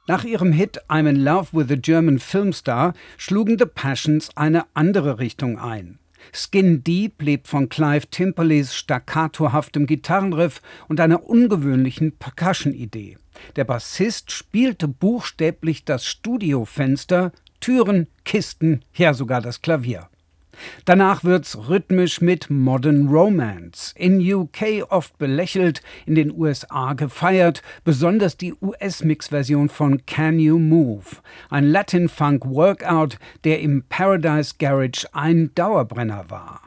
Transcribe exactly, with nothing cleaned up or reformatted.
Nach ihrem Hit I'm in Love with a German Film Star schlugen The Passions eine andere Richtung ein. Skin Deep lebt von Clive Timperleys staccatohaftem Gitarrenriff und einer ungewöhnlichen Percussion-Idee. Der Bassist spielte buchstäblich das Studiofenster, Türen, Kisten, ja sogar das Klavier. Danach wird's rhythmisch mit Modern Romance, in U K oft belächelt, in den U S A gefeiert, besonders die U S-Mix-Version von Can You Move, ein Latin-Funk-Workout, der im Paradise Garage ein Dauerbrenner war.